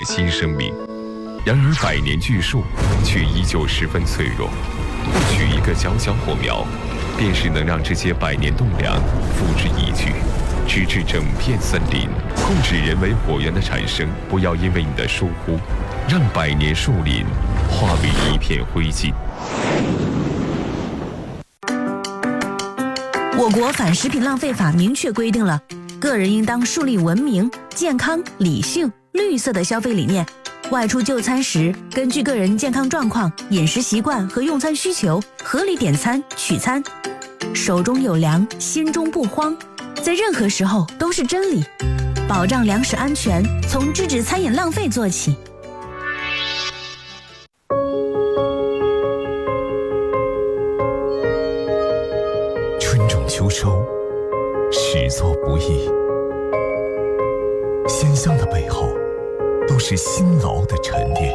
新生命。然而百年巨树却依旧十分脆弱，不取一个小小火苗，便是能让这些百年栋梁付之一炬，直至整片森林。控制人为火源的产生，不要因为你的疏忽，让百年树林化为一片灰烬。 我国反食品浪费法明确规定了，个人应当树立文明、健康、理性、绿色的消费理念。外出就餐时，根据个人健康状况、饮食习惯和用餐需求，合理点餐取餐。手中有粮，心中不慌，在任何时候都是真理。保障粮食安全，从制止餐饮浪费做起。 春种秋收，始作不易。鲜香的背后，都是辛劳的沉淀。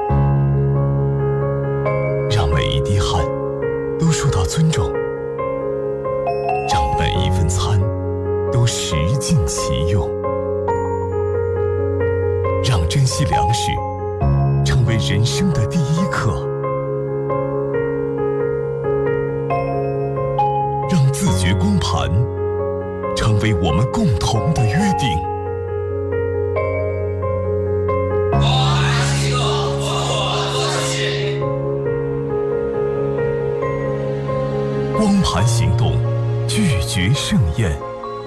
让每一滴汗都受到尊重，让每一份餐都食尽其用，让珍惜粮食成为人生的第一课，让自觉光盘成为我们共同的约定。光盘行动，拒绝盛宴。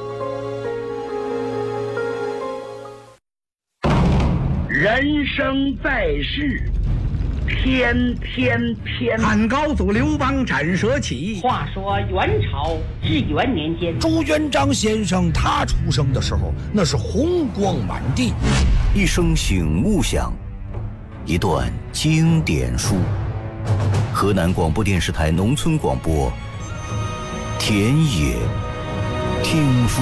人生在世，天天偏。 汉高祖刘邦斩蛇起。 话说元朝至元年间， 朱元璋先生他出生的时候，那是红光满地。 一声醒悟响，一段经典书。河南广播电视台农村广播，田野听书。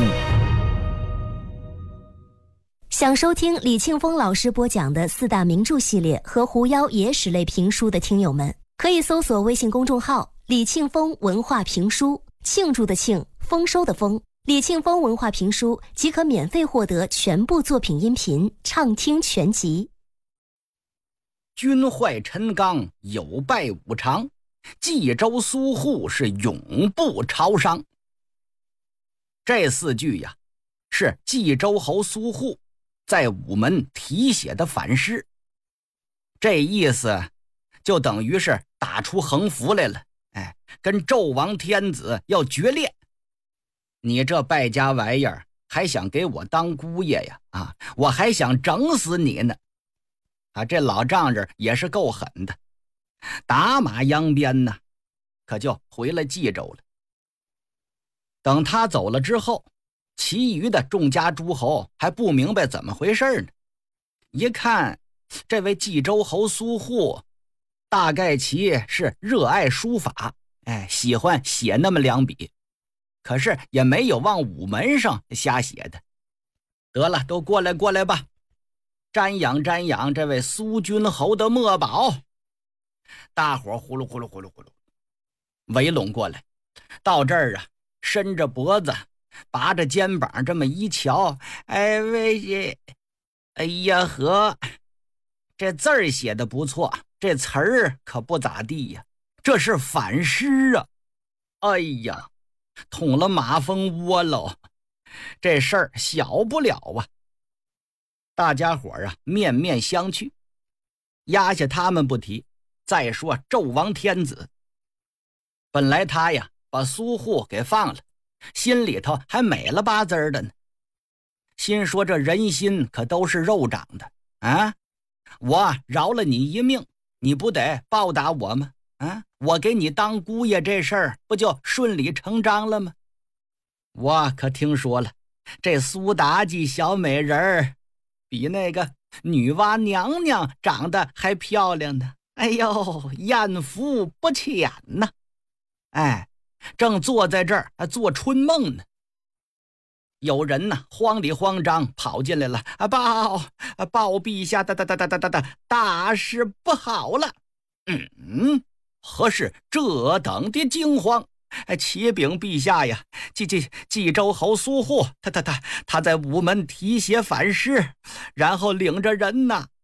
想收听李庆峰老师播讲的四大名著系列和狐妖野史类评书的听友们，可以搜索微信公众号李庆峰文化评书，庆祝的庆，丰收的丰，李庆峰文化评书即可免费获得全部作品音频畅听全集。 君坏陈刚，有败五常，冀州苏护是永不朝商。这四句呀，是冀州侯苏护在午门题写的反诗，这意思就等于是打出横幅来了，跟纣王天子要决裂。你这败家玩意儿，还想给我当姑爷呀？我还想整死你呢！这老丈人也是够狠的，打马扬鞭呢，可就回了冀州了。等他走了之后，其余的众家诸侯还不明白怎么回事呢。一看这位冀州侯苏护，大概其是热爱书法，喜欢写那么两笔，可是也没有往午门上瞎写的。得了，都过来吧，瞻仰瞻仰这位苏君侯的墨宝。大伙呼噜呼噜呼噜呼噜围拢过来，到这儿伸着脖子，拔着肩膀，这么一瞧，哎呀呵，这字儿写的不错，这词儿可不咋地呀，这是反诗啊！哎呀，捅了马蜂窝喽，这事儿小不了啊！大家伙面面相觑，压下他们不提。再说纣王天子，本来他把苏护给放了，心里头还美了巴滋的呢，心说这人心可都是肉长的我饶了你一命，你不得报答我吗？我给你当姑爷这事儿不就顺理成章了吗？我可听说了，这苏妲己小美人儿比那个女娲娘娘长得还漂亮呢。哎呦，艳福不浅呐！正坐在这儿做春梦呢，有人慌里慌张跑进来了，报陛下大事不好了！何事这等的惊慌？启禀陛下呀，冀州侯苏护他在午门题写反诗，然后领着人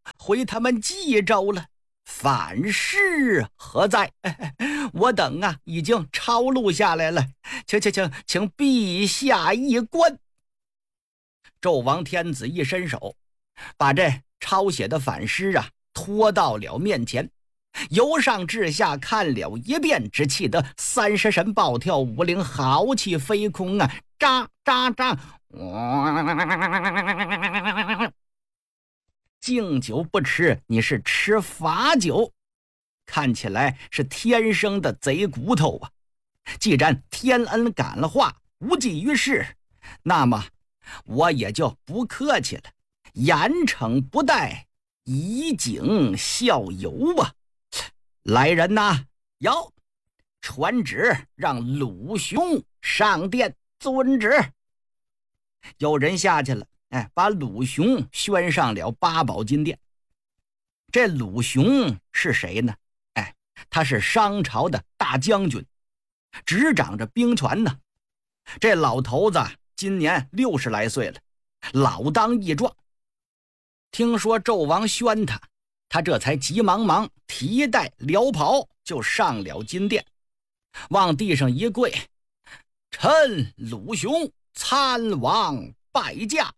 回他们冀州了，反事何在？我等啊已经抄录下来了，请陛下一观。纣王天子一伸手，把这抄写的反诗啊拖到了面前，由上至下看了一遍，只气得30神暴跳，5灵豪气飞空啊！喳喳喳，敬酒不吃，你是吃罚酒。看起来是天生的贼骨头啊！既然天恩感了化，无济于事，那么我也就不客气了，严惩不贷，以儆效尤啊！来人呐，有传旨让鲁雄上殿遵旨。有人下去了，把鲁雄宣上了八宝金殿。这鲁雄是谁呢？他是商朝的大将军，执掌着兵权呢。这老头子今年60来岁了，老当益壮。听说纣王宣他，他这才急忙忙提带辽袍就上了金殿，往地上一跪：“臣鲁雄参王拜驾。”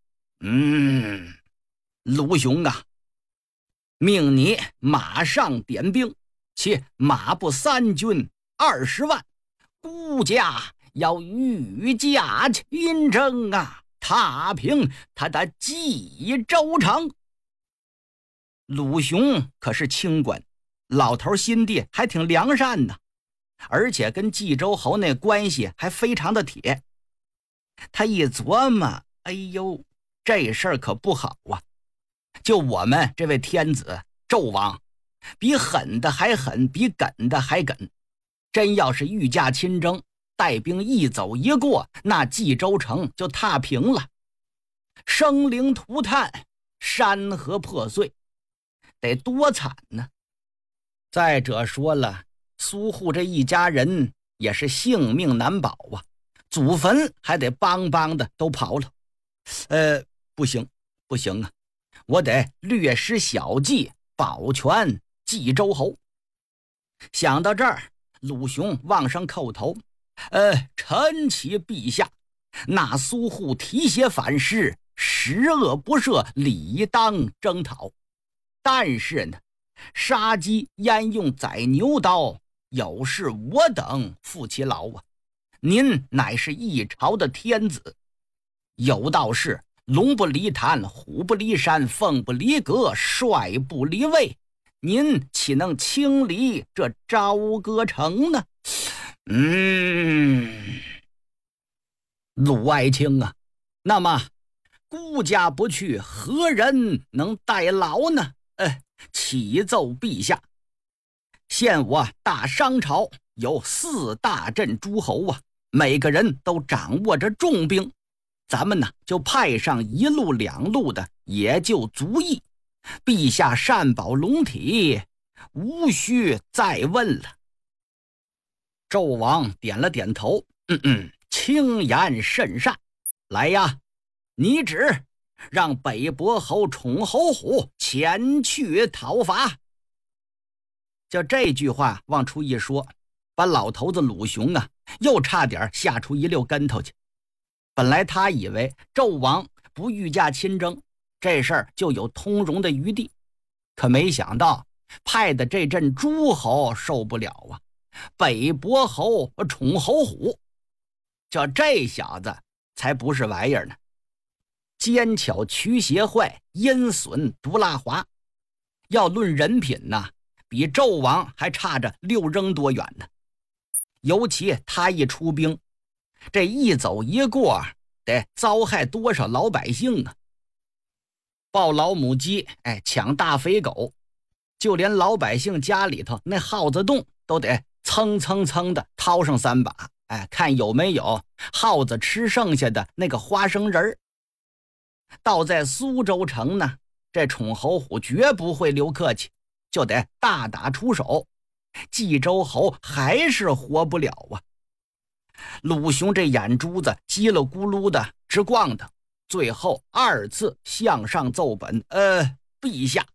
鲁雄啊，命你马上点兵，且马步3军20万，孤家要御驾亲征啊，踏平他的冀州城。鲁雄可是清官，老头心地还挺良善呢，而且跟冀州侯那关系还非常的铁。他一琢磨，哎呦，这事儿可不好啊！就我们这位天子纣王，比狠的还狠，比梗的还梗。真要是御驾亲征，带兵一走一过，那冀州城就踏平了，生灵涂炭，山河破碎，得多惨呢！再者说了，苏护这一家人也是性命难保啊，祖坟还得邦邦的都刨了。不行啊，我得略施小计，保全冀州侯。想到这儿，鲁雄往上叩头：“臣启陛下，那苏护提携反诗，十恶不赦，理当征讨。但是呢，杀鸡焉用宰牛刀，有事我等负其劳啊！您乃是一朝的天子，有道是龙不离潭，虎不离山，凤不离阁，帅不离位，您岂能轻离这朝歌城呢？”鲁爱卿啊，那么孤家不去，何人能代劳呢？启奏陛下，现我大商朝有4大镇诸侯啊，每个人都掌握着重兵，咱们呢就派上1路2路的也就足矣。陛下善保龙体，无需再问了。纣王点了点头，轻言甚善。来呀，你旨让北伯侯宠侯虎前去讨伐。就这句话往出一说，把老头子鲁雄啊又差点吓出一溜跟头去。本来他以为纣王不御驾亲征，这事儿就有通融的余地，可没想到派的这阵诸侯受不了啊！北伯侯宠侯虎，这小子才不是玩意儿呢！奸巧瞿邪坏，阴损毒辣滑，要论人品呢，比纣王还差着6扔多远呢。尤其他一出兵，这一走一过，得遭害多少老百姓啊！抱老母鸡，抢大肥狗，就连老百姓家里头那耗子洞都得蹭蹭蹭的掏上3把，看有没有耗子吃剩下的那个花生仁儿。倒在苏州城呢，这宠侯虎绝不会留客气，就得大打出手，冀州侯还是活不了啊！鲁雄这眼珠子叽里咕噜的直咣当，最后2次向上奏本：陛下，